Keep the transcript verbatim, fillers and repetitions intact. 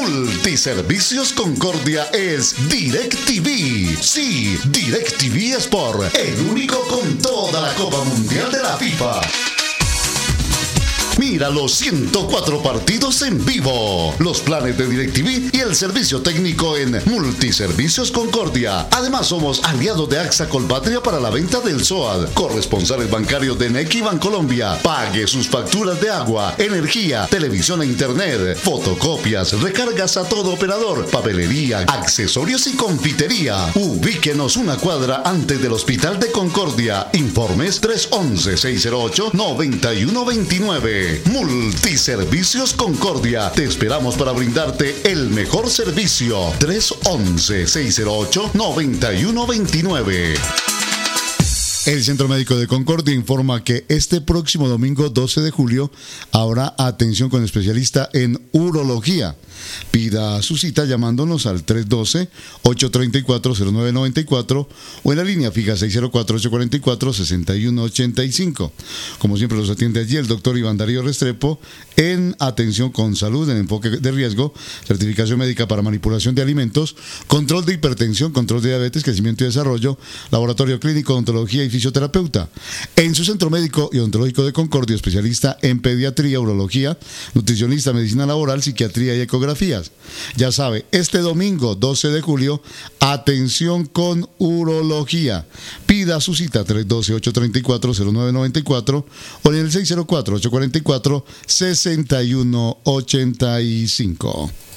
Multiservicios Concordia es DirecTV. Sí, DirecTV Sport, el único con toda la Copa Mundial de la FIFA. Mira los ciento cuatro partidos en vivo, los planes de DirecTV y el servicio técnico en Multiservicios Concordia. Además, somos aliados de AXA Colpatria para la venta del S O A D, corresponsales bancarios de Nequi Bancolombia. Pague sus facturas de agua, energía, televisión e internet, fotocopias, recargas a todo operador, papelería, accesorios y confitería. Ubíquenos una cuadra antes del Hospital de Concordia. Informes tres once, seis cero ocho, nueve uno dos nueve. Multiservicios Concordia. Te esperamos para brindarte el mejor servicio. tres once, seis cero ocho, nueve uno dos nueve. El Centro Médico de Concordia informa que este próximo domingo doce de julio habrá atención con especialista en urología. Pida su cita llamándonos al tres uno dos, ocho tres cuatro, cero nueve nueve cuatro o en la línea fija seis cero cuatro, ocho cuatro cuatro, seis uno ocho cinco. Como siempre los atiende allí el doctor Iván Darío Restrepo en atención con salud, en enfoque de riesgo, certificación médica para manipulación de alimentos, control de hipertensión, control de diabetes, crecimiento y desarrollo, laboratorio clínico, odontología y fisioterapeuta. En su Centro Médico y Odontológico de Concordia, especialista en pediatría, urología, nutricionista, medicina laboral, psiquiatría y ecografías. Ya sabe, este domingo doce de julio, atención con urología. Pida su cita tres uno dos, ocho tres cuatro, cero nueve nueve cuatro o en el seis cero cuatro, ocho cuatro cuatro, seis uno ocho cinco.